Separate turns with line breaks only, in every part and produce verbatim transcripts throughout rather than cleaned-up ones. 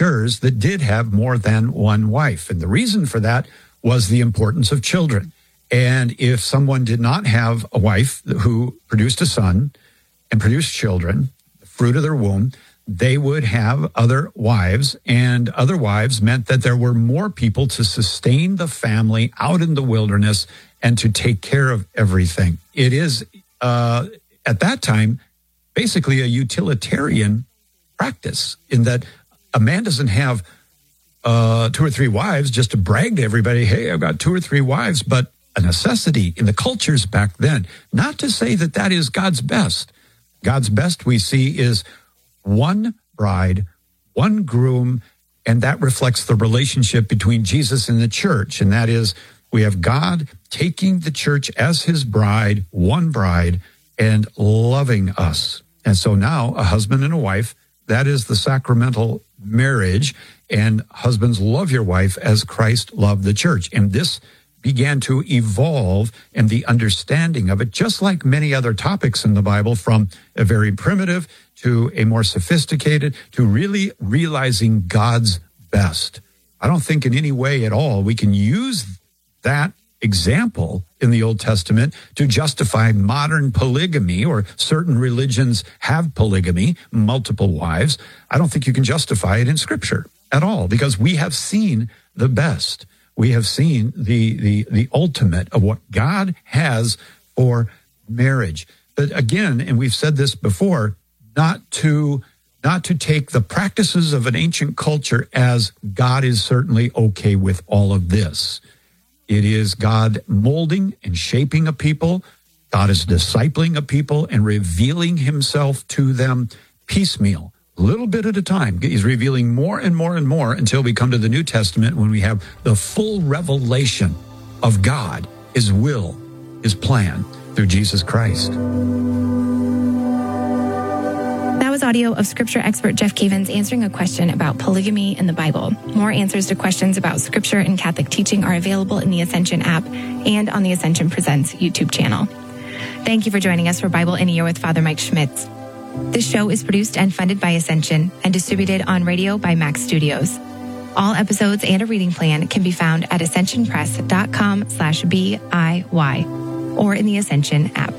cultures that did have more than one wife. And the reason for that was the importance of children. And if someone did not have a wife who produced a son and produced children, the fruit of their womb, they would have other wives, and other wives meant that there were more people to sustain the family out in the wilderness and to take care of everything. It is, uh, at that time, basically a utilitarian practice in that a man doesn't have uh, two or three wives just to brag to everybody, hey, I've got two or three wives, but a necessity in the cultures back then. Not to say that that is God's best. God's best we see is one bride, one groom, and that reflects the relationship between Jesus and the church. And that is, we have God taking the church as his bride, one bride, and loving us. And so now a husband and a wife, that is the sacramental marriage. And husbands, love your wife as Christ loved the church. And this began to evolve in the understanding of it, just like many other topics in the Bible, from a very primitive to a more sophisticated, to really realizing God's best. I don't think in any way at all we can use that example in the Old Testament to justify modern polygamy, or certain religions have polygamy, multiple wives. I don't think you can justify it in Scripture at all, because we have seen the best. We have seen the, the, the ultimate of what God has for marriage. But again, and we've said this before, not to, not to take the practices of an ancient culture as God is certainly okay with all of this. It is God molding and shaping a people. God is discipling a people and revealing himself to them piecemeal. A little bit at a time. He's revealing more and more and more until we come to the New Testament, when we have the full revelation of God, his will, his plan through Jesus Christ.
That was audio of Scripture expert Jeff Cavins answering a question about polygamy in the Bible. More answers to questions about Scripture and Catholic teaching are available in the Ascension app and on the Ascension Presents YouTube channel. Thank you for joining us for Bible in a Year with Father Mike Schmitz. This show is produced and funded by Ascension and distributed on radio by Max Studios. All episodes and a reading plan can be found at ascensionpress.com slash BIY or in the Ascension app.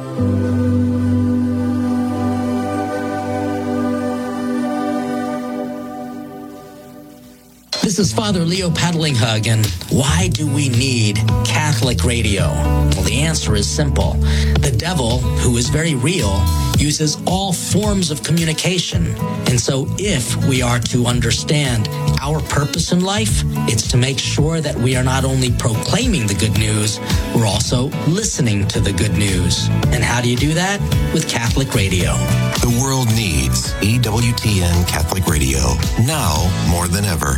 This is Father Leo Paddlinghug, and why do we need Catholic radio? Well, the answer is simple. The devil, who is very real, uses all forms of communication. And so if we are to understand our purpose in life, it's to make sure that we are not only proclaiming the good news, we're also listening to the good news. And how do you do that? With Catholic radio.
The world needs E W T N Catholic Radio, now more than ever.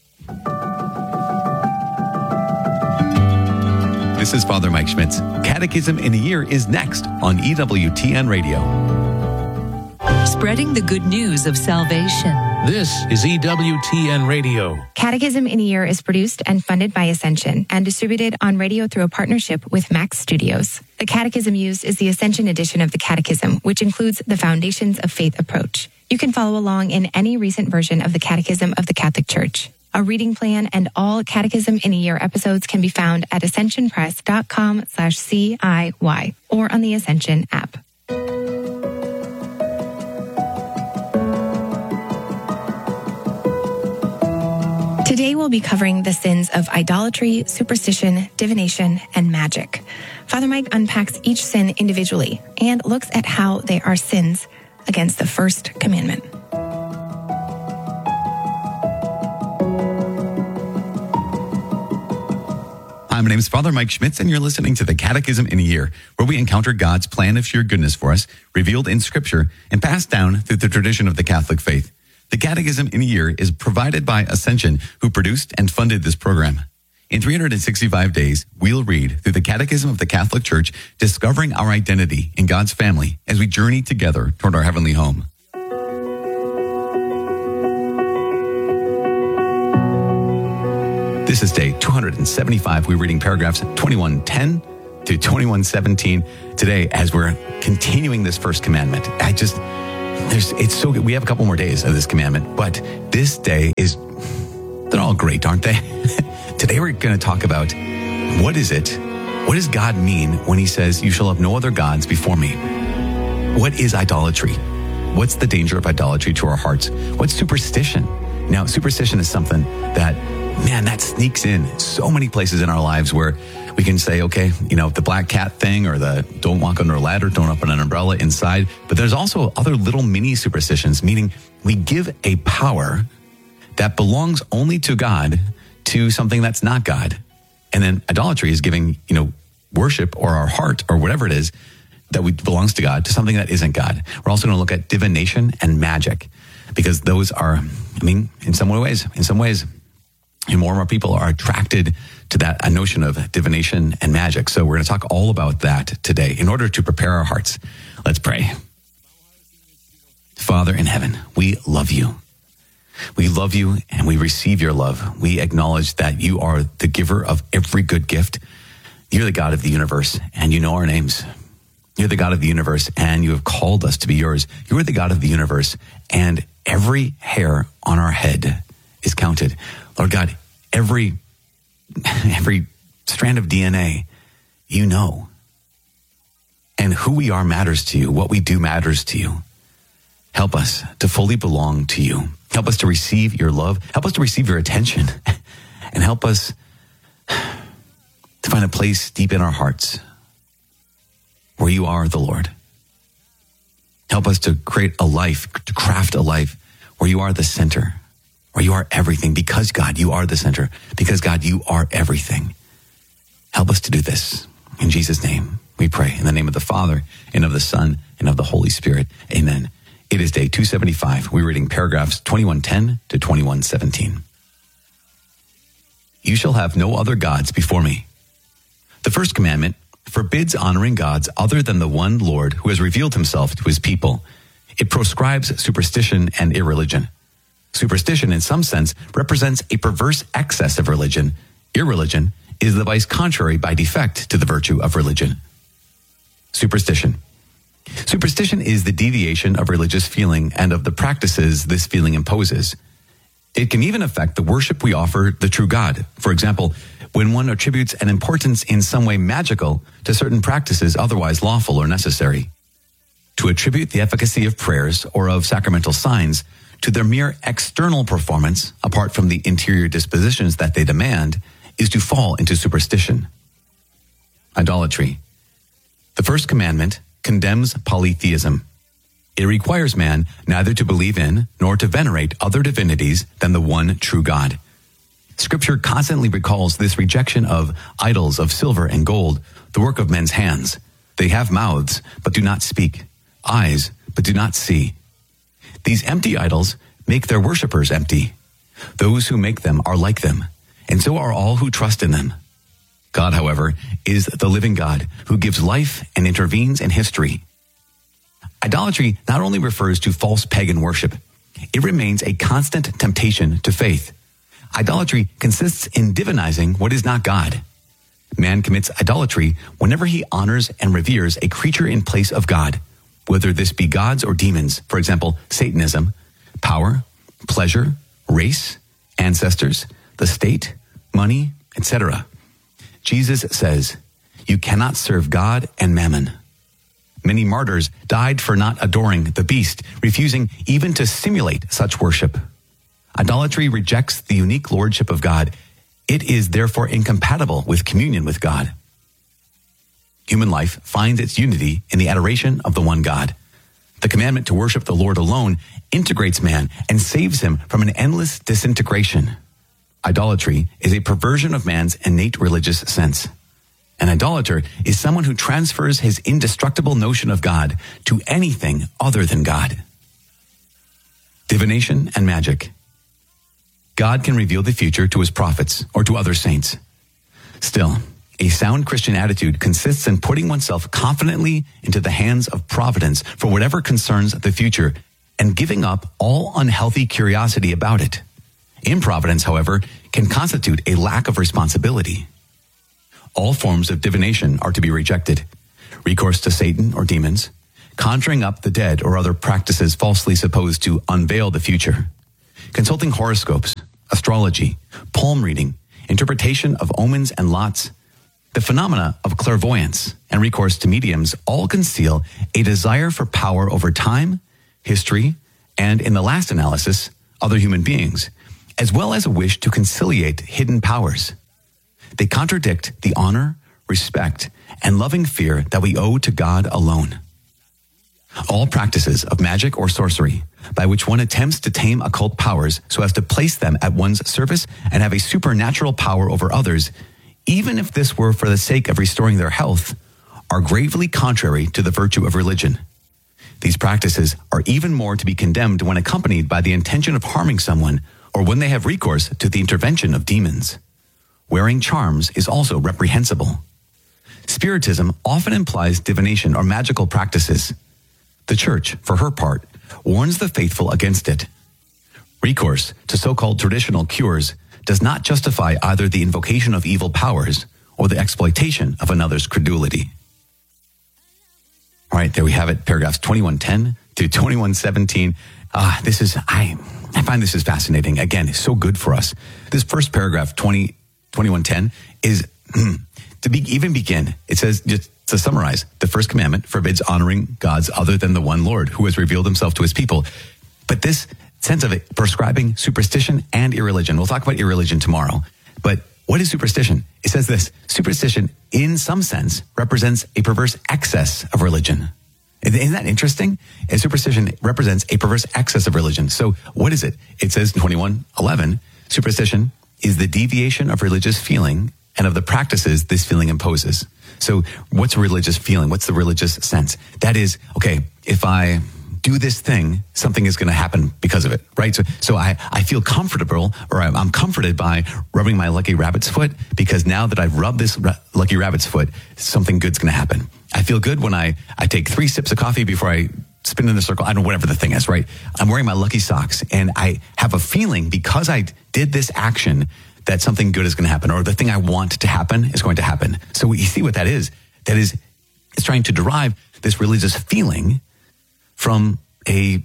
This is Father Mike Schmitz. Catechism in a Year is next on E W T N Radio.
Spreading the good news of salvation.
This is E W T N Radio.
Catechism in a Year is produced and funded by Ascension and distributed on radio through a partnership with Max Studios. The catechism used is the Ascension edition of the Catechism, which includes the Foundations of Faith approach. You can follow along in any recent version of the Catechism of the Catholic Church. A reading plan and all Catechism in a Year episodes can be found at ascensionpress.com slash CIY or on the Ascension app. Today we'll be covering the sins of idolatry, superstition, divination, and magic. Father Mike unpacks each sin individually and looks at how they are sins against the first commandment.
Hi, my name is Father Mike Schmitz, and you're listening to the Catechism in a Year, where we encounter God's plan of sheer goodness for us, revealed in Scripture and passed down through the tradition of the Catholic faith. The Catechism in a Year is provided by Ascension, who produced and funded this program. In three hundred sixty-five days, we'll read through the Catechism of the Catholic Church, discovering our identity in God's family as we journey together toward our heavenly home. This is day two hundred seventy-five. We're reading paragraphs twenty-one ten to twenty-one seventeen today as we're continuing this first commandment. I just, there's, it's so good. We have a couple more days of this commandment, but this day is, they're all great, aren't they? Today we're going to talk about what is it, what does God mean when he says, you shall have no other gods before me? What is idolatry? What's the danger of idolatry to our hearts? What's superstition? Now, superstition is something that, man, that sneaks in so many places in our lives where we can say, okay, you know, the black cat thing or the don't walk under a ladder, don't open an umbrella inside. But there's also other little mini superstitions, meaning we give a power that belongs only to God to something that's not God. And then idolatry is giving, you know, worship or our heart or whatever it is that we, belongs to God to something that isn't God. We're also going to look at divination and magic because those are, I mean, in some ways, in some ways, and more and more people are attracted to that a notion of divination and magic. So we're going to talk all about that today in order to prepare our hearts. Let's pray. Father in heaven, we love you. We love you and we receive your love. We acknowledge that you are the giver of every good gift. You're the God of the universe and you know our names. You're the God of the universe and you have called us to be yours. You are the God of the universe and every hair on our head is counted. Lord God, every every strand of D N A, you know. And who we are matters to you. What we do matters to you. Help us to fully belong to you. Help us to receive your love. Help us to receive your attention. And help us to find a place deep in our hearts where you are the Lord. Help us to create a life, to craft a life where you are the center, where you are everything, because God, you are the center, because God, you are everything. Help us to do this. In Jesus' name, we pray. In the name of the Father, and of the Son, and of the Holy Spirit. Amen. It is day two seventy-five. We're reading paragraphs twenty-one ten to twenty-one seventeen. You shall have no other gods before me. The first commandment forbids honoring gods other than the one Lord who has revealed himself to his people. It proscribes superstition and irreligion. Superstition, in some sense, represents a perverse excess of religion. Irreligion is the vice contrary by defect to the virtue of religion. Superstition. Superstition is the deviation of religious feeling and of the practices this feeling imposes. It can even affect the worship we offer the true God. For example, when one attributes an importance in some way magical to certain practices otherwise lawful or necessary. To attribute the efficacy of prayers or of sacramental signs to their mere external performance, apart from the interior dispositions that they demand, is to fall into superstition. Idolatry. The first commandment condemns polytheism. It requires man neither to believe in nor to venerate other divinities than the one true God. Scripture constantly recalls this rejection of idols of silver and gold, the work of men's hands. They have mouths, but do not speak, eyes, but do not see. These empty idols make their worshippers empty. Those who make them are like them, and so are all who trust in them. God, however, is the living God who gives life and intervenes in history. Idolatry not only refers to false pagan worship, it remains a constant temptation to faith. Idolatry consists in divinizing what is not God. Man commits idolatry whenever he honors and reveres a creature in place of God, whether this be gods or demons, for example, Satanism, power, pleasure, race, ancestors, the state, money, et cetera. Jesus says, you cannot serve God and mammon. Many martyrs died for not adoring the beast, refusing even to simulate such worship. Idolatry rejects the unique lordship of God. It is therefore incompatible with communion with God. Human life finds its unity in the adoration of the one God. The commandment to worship the Lord alone integrates man and saves him from an endless disintegration. Idolatry is a perversion of man's innate religious sense. An idolater is someone who transfers his indestructible notion of God to anything other than God. Divination and magic. God can reveal the future to his prophets or to other saints. Still, a sound Christian attitude consists in putting oneself confidently into the hands of providence for whatever concerns the future and giving up all unhealthy curiosity about it. Improvidence, however, can constitute a lack of responsibility. All forms of divination are to be rejected. Recourse to Satan or demons, conjuring up the dead or other practices falsely supposed to unveil the future, consulting horoscopes, astrology, palm reading, interpretation of omens and lots, the phenomena of clairvoyance and recourse to mediums all conceal a desire for power over time, history, and in the last analysis, other human beings, as well as a wish to conciliate hidden powers. They contradict the honor, respect, and loving fear that we owe to God alone. All practices of magic or sorcery, by which one attempts to tame occult powers so as to place them at one's service and have a supernatural power over others, even if this were for the sake of restoring their health, are gravely contrary to the virtue of religion. These practices are even more to be condemned when accompanied by the intention of harming someone or when they have recourse to the intervention of demons. Wearing charms is also reprehensible. Spiritism often implies divination or magical practices. The Church, for her part, warns the faithful against it. Recourse to so-called traditional cures does not justify either the invocation of evil powers or the exploitation of another's credulity. All right, there we have it, paragraphs twenty-one ten to twenty-one seventeen. Ah, this is, I, I find this is fascinating. Again, it's so good for us. This first paragraph, twenty, twenty-one ten, is, to be, even begin, it says, just to summarize, the first commandment forbids honoring gods other than the one Lord who has revealed himself to his people. But this sense of it, prescribing superstition and irreligion. We'll talk about irreligion tomorrow. But what is superstition? It says this: superstition, in some sense, represents a perverse excess of religion. Isn't that interesting? And superstition represents a perverse excess of religion. So what is it? It says in twenty-one eleven, superstition is the deviation of religious feeling and of the practices this feeling imposes. So what's a religious feeling? What's the religious sense? That is, okay, if I do this thing, something is going to happen because of it, right? So, so I, I feel comfortable, or I'm, I'm comforted by rubbing my lucky rabbit's foot, because now that I've rubbed this ra- lucky rabbit's foot, something good's going to happen. I feel good when I, I take three sips of coffee before I spin in the circle. I don't know, whatever the thing is, right? I'm wearing my lucky socks, and I have a feeling because I did this action that something good is going to happen, or the thing I want to happen is going to happen. So you see what that is? That is, it's trying to derive this religious feeling from a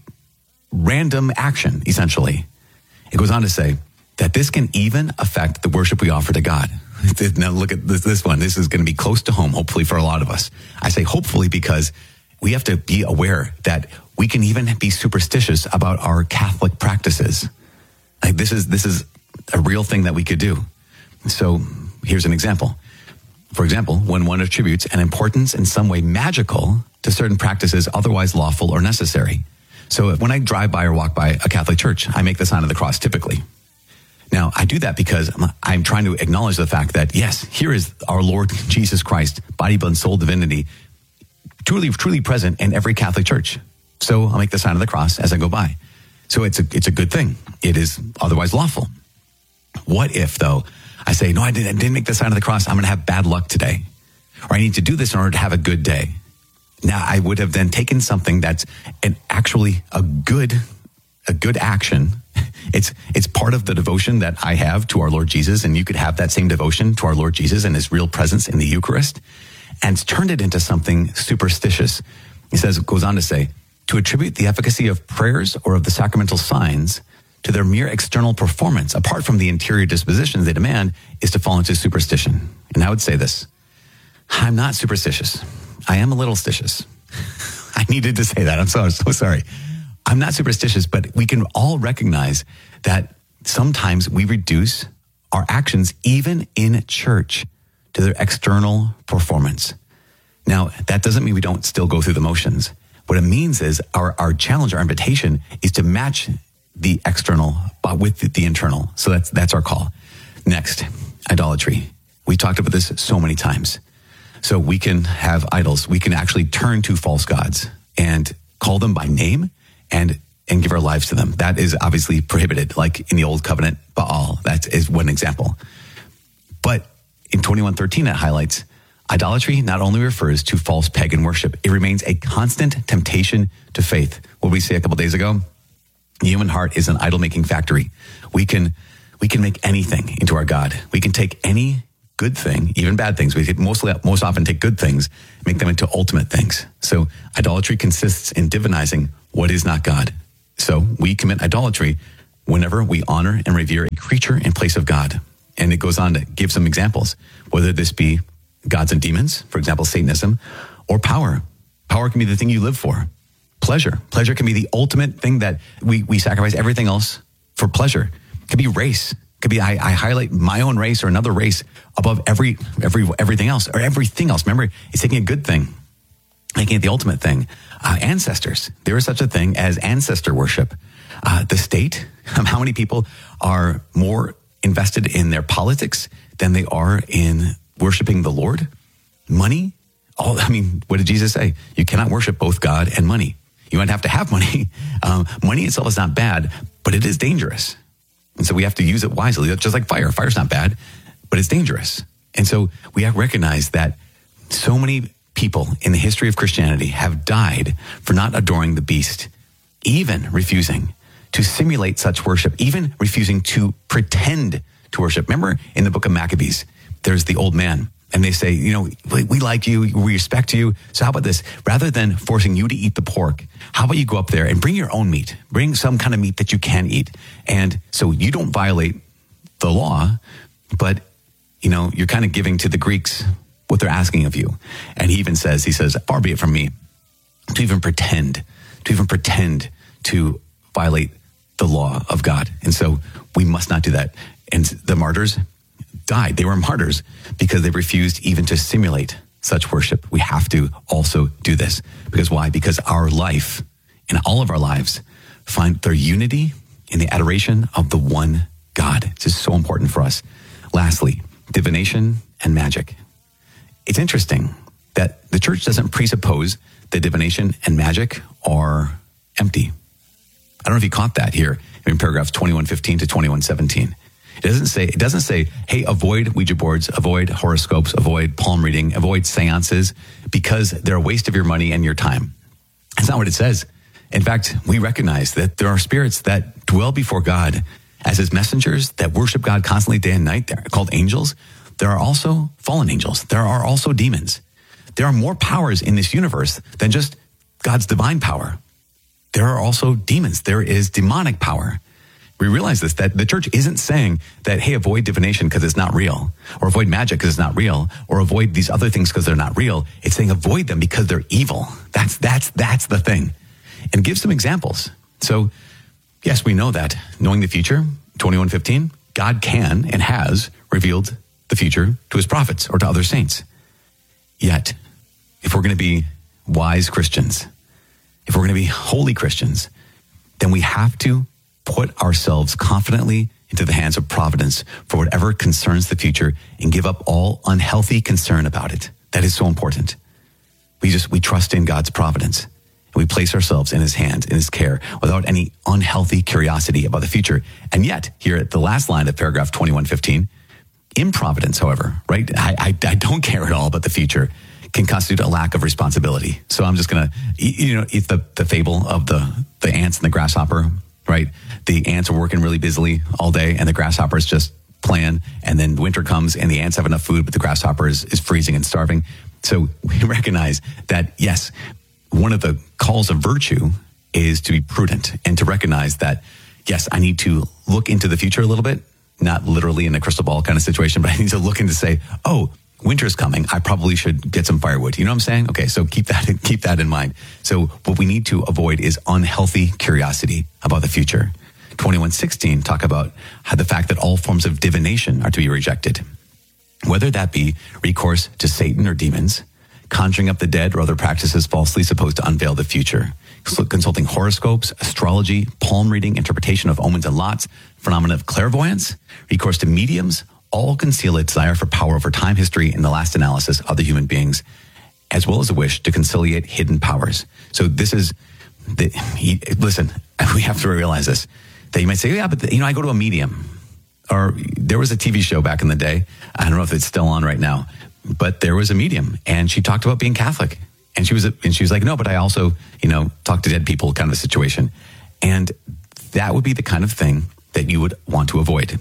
random action, essentially. It goes on to say that this can even affect the worship we offer to God. Now look at this, this one. This is going to be close to home, hopefully, for a lot of us. I say hopefully because we have to be aware that we can even be superstitious about our Catholic practices. Like this is this is a real thing that we could do. So here's an example. For example, when one attributes an importance in some way magical to certain practices otherwise lawful or necessary. So when I drive by or walk by a Catholic church, I make the sign of the cross typically. Now, I do that because I'm trying to acknowledge the fact that, yes, here is our Lord Jesus Christ, body, blood, soul, divinity, truly, truly present in every Catholic church. So I'll make the sign of the cross as I go by. So it's a, it's a good thing. It is otherwise lawful. What if, though, I say, no, I didn't, I didn't make the sign of the cross. I'm going to have bad luck today. Or I need to do this in order to have a good day. Now, I would have then taken something that's an actually a good, a good action. It's, it's part of the devotion that I have to our Lord Jesus, and you could have that same devotion to our Lord Jesus and his real presence in the Eucharist, and turned it into something superstitious. He says, it goes on to say, to attribute the efficacy of prayers or of the sacramental signs to their mere external performance, apart from the interior dispositions they demand, is to fall into superstition. And I would say this: I'm not superstitious. I am a little stitious. I needed to say that. I'm so, so sorry. I'm not superstitious, but we can all recognize that sometimes we reduce our actions, even in church, to their external performance. Now, that doesn't mean we don't still go through the motions. What it means is our, our challenge, our invitation is to match the external but with the, the internal. So that's, that's our call. Next, idolatry. We talked about this so many times. So we can have idols. We can actually turn to false gods and call them by name and and give our lives to them. That is obviously prohibited, like in the Old Covenant, Baal. That is one example. But in twenty-one thirteen, it highlights idolatry not only refers to false pagan worship, it remains a constant temptation to faith. What did we say a couple days ago? The human heart is an idol-making factory. We can we can make anything into our God. We can take any good thing, even bad things. We mostly, most often take good things, make them into ultimate things. So idolatry consists in divinizing what is not God. So we commit idolatry whenever we honor and revere a creature in place of God. And it goes on to give some examples, whether this be gods and demons, for example, Satanism, or power. Power can be the thing you live for. Pleasure. Pleasure can be the ultimate thing that we, we sacrifice everything else for pleasure. It could be race. It could be I, I highlight my own race or another race above every every everything else or everything else. Remember, it's taking a good thing, making it the ultimate thing. Uh, ancestors. There is such a thing as ancestor worship. Uh, the state. How many people are more invested in their politics than they are in worshiping the Lord? Money. All, I mean, what did Jesus say? You cannot worship both God and money. You might have to have money. Um, money itself is not bad, but it is dangerous. And so we have to use it wisely. Just like fire. Fire's not bad, but it's dangerous. And so we have to recognize that so many people in the history of Christianity have died for not adoring the beast, even refusing to simulate such worship, even refusing to pretend to worship. Remember in the book of Maccabees, there's the old man. And they say, you know, we, we like you, we respect you. So how about this? Rather than forcing you to eat the pork, how about you go up there and bring your own meat? Bring some kind of meat that you can eat. And so you don't violate the law, but, you know, you're kind of giving to the Greeks what they're asking of you. And he even says, he says, far be it from me to even pretend, to even pretend to violate the law of God. And so we must not do that. And the martyrs died. They were martyrs because they refused even to simulate such worship. We have to also do this. Because why? Because our life, in all of our lives, find their unity in the adoration of the one God. This is so important for us. Lastly, divination and magic. It's interesting that the church doesn't presuppose that divination and magic are empty. I don't know if you caught that here in paragraphs twenty-one fifteen to twenty-one seventeen. It doesn't say, it doesn't say, hey, avoid Ouija boards, avoid horoscopes, avoid palm reading, avoid seances because they're a waste of your money and your time. That's not what it says. In fact, we recognize that there are spirits that dwell before God as his messengers that worship God constantly day and night. They're called angels. There are also fallen angels. There are also demons. There are more powers in this universe than just God's divine power. There are also demons. There is demonic power. We realize this, that the church isn't saying that, hey, avoid divination because it's not real, or avoid magic because it's not real, or avoid these other things because they're not real. It's saying avoid them because they're evil. That's, that's, that's the thing. And give some examples. So, yes, we know that. Knowing the future, twenty-one fifteen, God can and has revealed the future to his prophets or to other saints. Yet, if we're going to be wise Christians, if we're going to be holy Christians, then we have to put ourselves confidently into the hands of providence for whatever concerns the future and give up all unhealthy concern about it. That is so important. We just, we trust in God's providence and we place ourselves in his hands, in his care without any unhealthy curiosity about the future. And yet here at the last line of paragraph twenty-one fifteen, improvidence, however, right? I, I, I don't care at all about the future can constitute a lack of responsibility. So I'm just going to, you know, it's the, the fable of the, the ants and the grasshopper, right? The ants are working really busily all day and the grasshopper is just playing. And then winter comes and the ants have enough food, but the grasshopper is, is freezing and starving. So we recognize that, yes, one of the calls of virtue is to be prudent and to recognize that, yes, I need to look into the future a little bit, not literally in a crystal ball kind of situation, but I need to look into say, oh, winter's coming. I probably should get some firewood. You know what I'm saying? Okay, so keep that keep that in mind. So what we need to avoid is unhealthy curiosity about the future. twenty-one sixteen talk about how the fact that all forms of divination are to be rejected, whether that be recourse to Satan or demons, conjuring up the dead or other practices falsely supposed to unveil the future, consulting horoscopes, astrology, palm reading, interpretation of omens and lots, phenomena of clairvoyance, recourse to mediums, all conceal a desire for power over time, history, and the last analysis of other human beings, as well as a wish to conciliate hidden powers. So this is, the, he, listen, we have to realize this, that you might say, yeah, but, you know, I go to a medium. Or there was a T V show back in the day, I don't know if it's still on right now, but there was a medium, and she talked about being Catholic. And she was, and she was like, no, but I also, you know, talk to dead people kind of a situation. And that would be the kind of thing that you would want to avoid.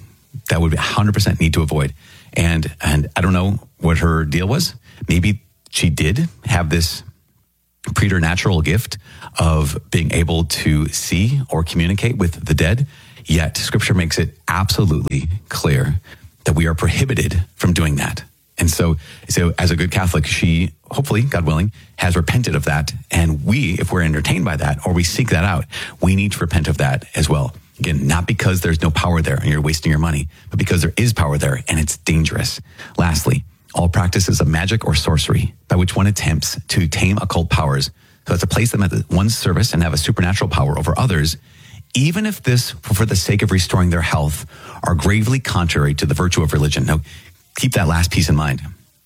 that would one hundred percent need to avoid. And and I don't know what her deal was. Maybe she did have this preternatural gift of being able to see or communicate with the dead. Yet Scripture makes it absolutely clear that we are prohibited from doing that. And so, so as a good Catholic, she hopefully, God willing, has repented of that. And we, if we're entertained by that or we seek that out, we need to repent of that as well. Again, not because there's no power there and you're wasting your money, but because there is power there and it's dangerous. Lastly, all practices of magic or sorcery by which one attempts to tame occult powers so as to place them at one's service and have a supernatural power over others, even if this, for the sake of restoring their health, are gravely contrary to the virtue of religion. Now, keep that last piece in mind.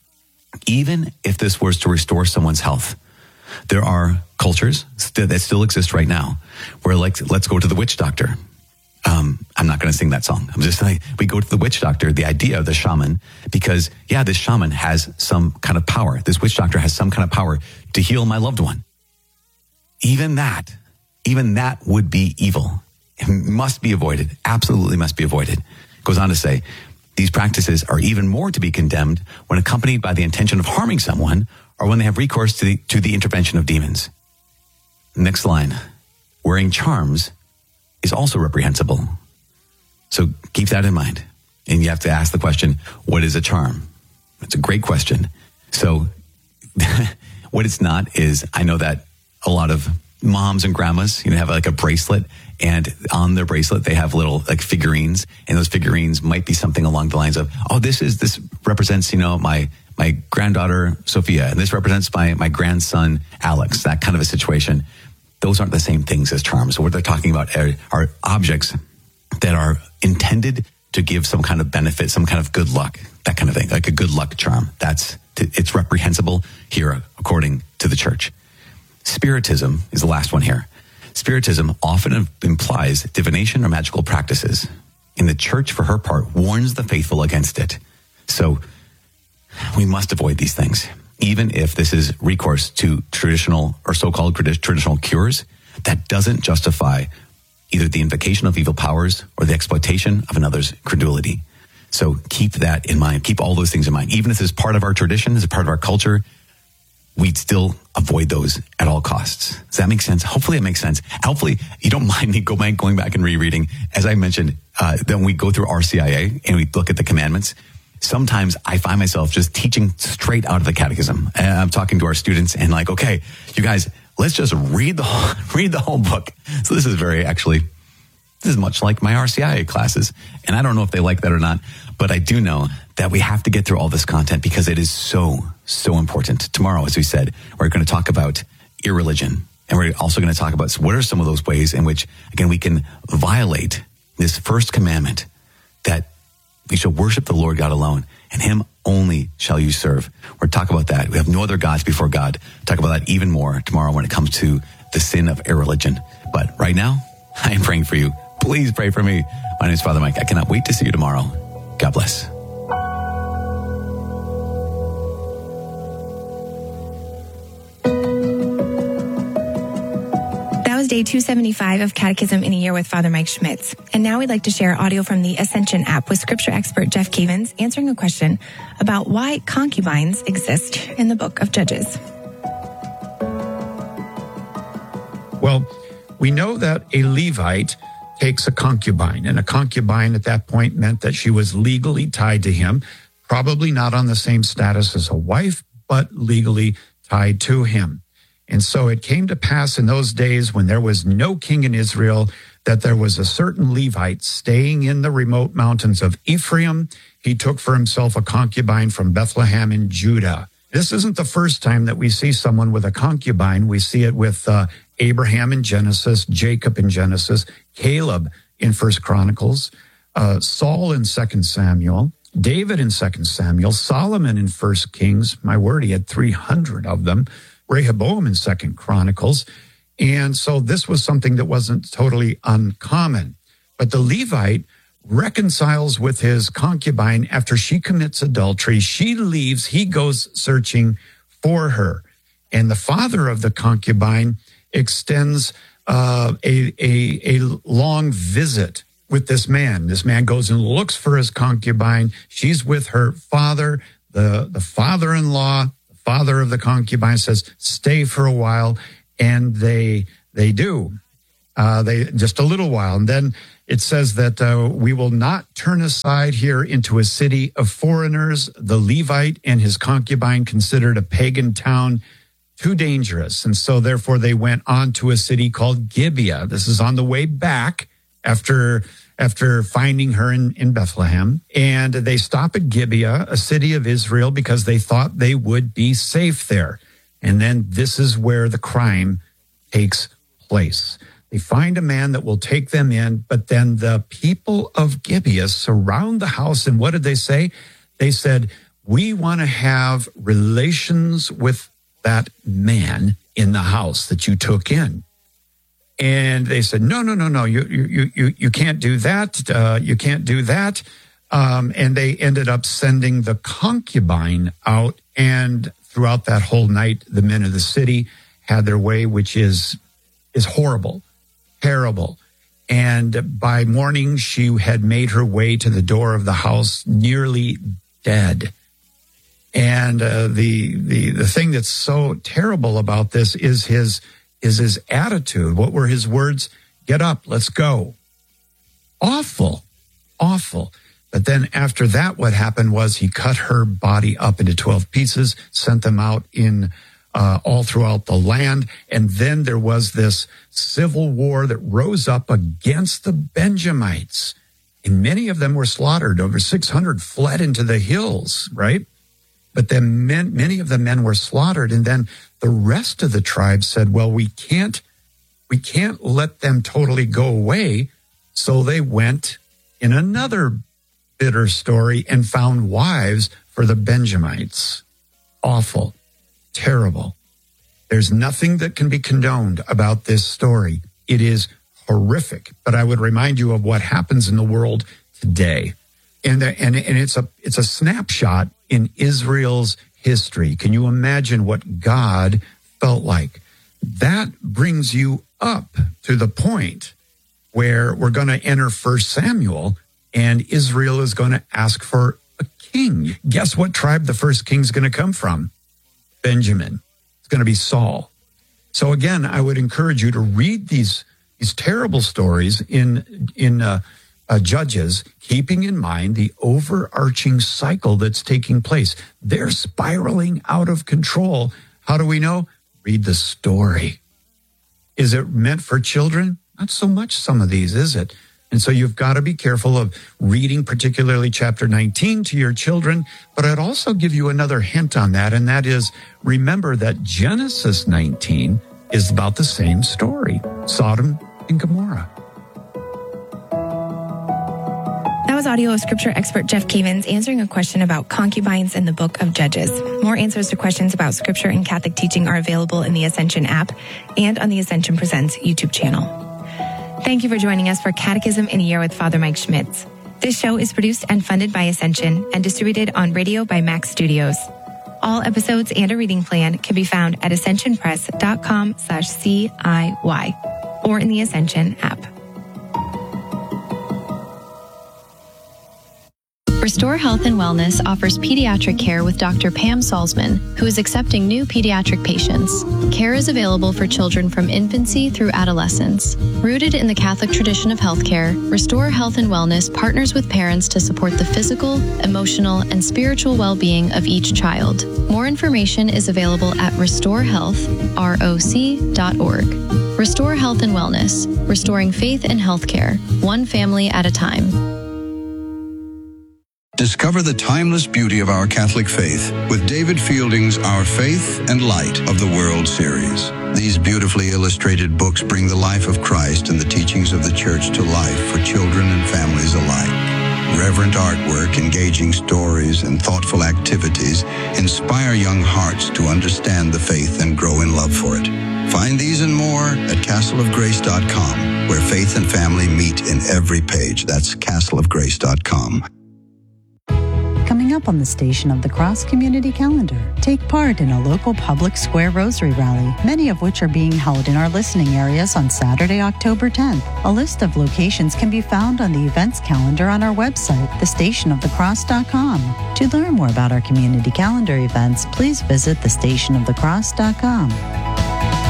Even if this was to restore someone's health, there are cultures st- that still exist right now where, like, let's go to the witch doctor. Um, I'm not going to sing that song. I'm just like, we go to the witch doctor, the idea of the shaman, because, yeah, this shaman has some kind of power. This witch doctor has some kind of power to heal my loved one. Even that, even that would be evil. It must be avoided. Absolutely must be avoided. Goes on to say, these practices are even more to be condemned when accompanied by the intention of harming someone or when they have recourse to the, to the intervention of demons. Next line, wearing charms is also reprehensible. So keep that in mind. And you have to ask the question, what is a charm? It's a great question. So what it's not is, I know that a lot of moms and grandmas, you know, have like a bracelet, and on their bracelet, they have little like figurines, and those figurines might be something along the lines of, oh, this is, this represents, you know, my, my granddaughter, Sophia, and this represents my, my grandson, Alex, that kind of a situation. Those aren't the same things as charms. So what they're talking about are, are objects that are intended to give some kind of benefit, some kind of good luck, that kind of thing, like a good luck charm. That's, it's reprehensible here according to the church. Spiritism is the last one here. Spiritism often implies divination or magical practices. And the church, for her part, warns the faithful against it. So we must avoid these things. Even if this is recourse to traditional or so-called traditional cures, that doesn't justify either the invocation of evil powers or the exploitation of another's credulity. So keep that in mind. Keep all those things in mind. Even if this is part of our tradition, as a part of our culture, we'd still avoid those at all costs. Does that make sense? Hopefully it makes sense. Hopefully you don't mind me go back, going back and rereading. As I mentioned, uh, then we go through R C I A and we look at the commandments. Sometimes I find myself just teaching straight out of the catechism. And I'm talking to our students and like, okay, you guys, let's just read the whole, read the whole book. So this is very actually, this is much like my R C I A classes. And I don't know if they like that or not, but I do know that we have to get through all this content because it is so, so important. Tomorrow, as we said, we're going to talk about irreligion. And we're also going to talk about what are some of those ways in which, again, we can violate this first commandment that we shall worship the Lord God alone, and him only shall you serve. We're talk about that. We have no other gods before God. Talk about that even more tomorrow when it comes to the sin of irreligion. But right now, I am praying for you. Please pray for me. My name is Father Mike. I cannot wait to see you tomorrow. God bless.
Day two seventy-five of Catechism in a Year with Father Mike Schmitz. And now we'd like to share audio from the Ascension app with scripture expert Jeff Cavins answering a question about why concubines exist in the book of Judges.
Well, we know that a Levite takes a concubine, and a concubine at that point meant that she was legally tied to him, probably not on the same status as a wife, but legally tied to him. And so it came to pass in those days when there was no king in Israel that there was a certain Levite staying in the remote mountains of Ephraim. He took for himself a concubine from Bethlehem in Judah. This isn't the first time that we see someone with a concubine. We see it with uh, Abraham in Genesis, Jacob in Genesis, Caleb in First Chronicles, uh, Saul in Second Samuel, David in Second Samuel, Solomon in First Kings. My word, he had three hundred of them. Rehoboam in Second Chronicles. And so this was something that wasn't totally uncommon. But the Levite reconciles with his concubine after she commits adultery. She leaves. He goes searching for her. And the father of the concubine extends uh, a, a, a long visit with this man. This man goes and looks for his concubine. She's with her father. The, the father-in-law, the father of the concubine, says, stay for a while. And they they do. Uh, they just a little while. And then it says that uh, we will not turn aside here into a city of foreigners. The Levite and his concubine considered a pagan town too dangerous. And so therefore they went on to a city called Gibeah. This is on the way back after after finding her in, in Bethlehem. And they stop at Gibeah, a city of Israel, because they thought they would be safe there. And then this is where the crime takes place. They find a man that will take them in, but then the people of Gibeah surround the house. And what did they say? They said, we want to have relations with that man in the house that you took in. And they said, no, no, no, no, you you you you can't do that. Uh, you can't do that. Um, and they ended up sending the concubine out. And throughout that whole night, the men of the city had their way, which is is horrible, terrible. And by morning, she had made her way to the door of the house, nearly dead. And uh, the the the thing that's so terrible about this is his is his attitude. What were his words? Get up, let's go. Awful, awful. But then after that, what happened was he cut her body up into twelve pieces, sent them out in uh, all throughout the land. And then there was this civil war that rose up against the Benjamites. And many of them were slaughtered. Over six hundred fled into the hills, right? But then men, many of the men were slaughtered. And then the rest of the tribe said, well, we can't, we can't let them totally go away. So they went in another bitter story and found wives for the Benjamites. Awful, terrible. There's nothing that can be condoned about this story. It is horrific, but I would remind you of what happens in the world today. And, and, and it's a, it's a snapshot in Israel's history. Can you imagine what God felt like? That brings you up to the point where we're going to enter First Samuel, and Israel is going to ask for a king. Guess what tribe the first king's going to come from? Benjamin. It's going to be Saul. So again, I would encourage you to read these these terrible stories in in uh, uh, Judges, keeping in mind the overarching cycle that's taking place. They're spiraling out of control. How do we know? Read the story. Is it meant for children? Not so much, some of these, is it? And so you've got to be careful of reading, particularly chapter nineteen, to your children. But I'd also give you another hint on that, and that is, remember that Genesis nineteen is about the same story, Sodom and Gomorrah.
That was audio of scripture expert Jeff Cavins answering a question about concubines in the book of Judges. More answers to questions about scripture and Catholic teaching are available in the Ascension app and on the Ascension Presents YouTube channel. Thank you for joining us for Catechism in a Year with Father Mike Schmitz. This show is produced and funded by Ascension and distributed on radio by Max Studios. All episodes and a reading plan can be found at ascensionpress.com slash CIY or in the Ascension app.
Restore Health and Wellness offers pediatric care with Doctor Pam Salzman, who is accepting new pediatric patients. Care is available for children from infancy through adolescence. Rooted in the Catholic tradition of healthcare, Restore Health and Wellness partners with parents to support the physical, emotional, and spiritual well-being of each child. More information is available at restore health roc dot org. Restore Health and Wellness, restoring faith in healthcare, one family at a time.
Discover the timeless beauty of our Catholic faith with David Fielding's Our Faith and Light of the World series. These beautifully illustrated books bring the life of Christ and the teachings of the Church to life for children and families alike. Reverent artwork, engaging stories, and thoughtful activities inspire young hearts to understand the faith and grow in love for it. Find these and more at castle of grace dot com, where faith and family meet in every page. That's castle of grace dot com.
Coming coming up on the Station of the Cross community calendar. Take part in a local public square rosary rally, many of which are being held in our listening areas on Saturday, October tenth. A list of locations can be found on the events calendar on our website, the station of the cross dot com. To learn more about our community calendar events, please visit the station of the cross dot com.